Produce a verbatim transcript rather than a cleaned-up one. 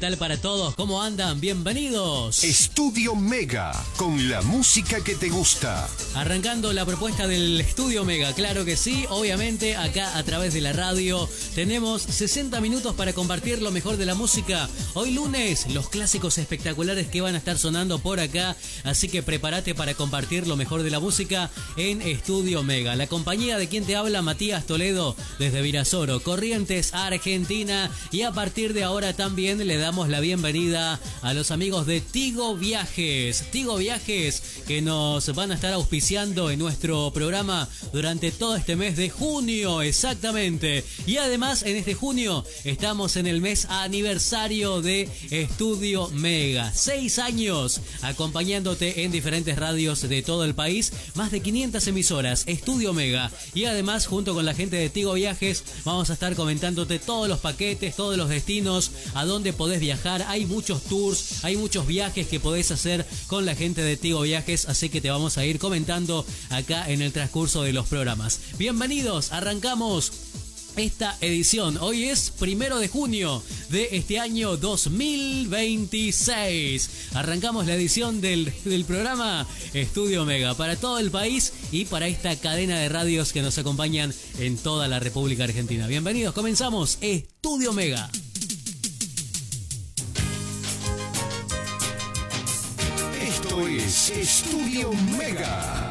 tal para todos? ¿Cómo andan? Bienvenidos. Estudio Mega, con la música que te gusta. Arrancando la propuesta del Estudio Mega, claro que sí. Obviamente acá a través de la radio tenemos sesenta minutos para compartir lo mejor de la música. Hoy lunes, los clásicos espectaculares que van a estar sonando por acá. Así que prepárate para compartir lo mejor de la música en Estudio Mega. La compañía de quien te habla, Matías Toledo, desde Virasoro, Corrientes, Argentina. Y a partir de ahora también le damos la bienvenida a los amigos de Tigo Viajes. Tigo Viajes que nos van a estar auspiciando en nuestro programa durante todo este mes de junio, exactamente. Y además en este junio estamos en el mes aniversario de Estudio Mega. Seis años acompañándote en diferentes radios de todo el país. Más de quinientas emisoras, Estudio Mega. Y además junto con la gente de Tigo Viajes vamos a estar comentándote todos los paquetes, todos los destinos, a dónde podés viajar. Hay muchos tours, hay muchos viajes que podés hacer con la gente de Tigo Viajes, así que te vamos a ir comentando acá en el transcurso de los programas. Bienvenidos, arrancamos esta edición. Hoy es primero de junio de este año dos mil veintiséis. Arrancamos la edición del, del programa Estudio Mega para todo el país y para esta cadena de radios que nos acompañan en toda la República Argentina. Bienvenidos, comenzamos Estudio Mega. Esto es Estudio Mega.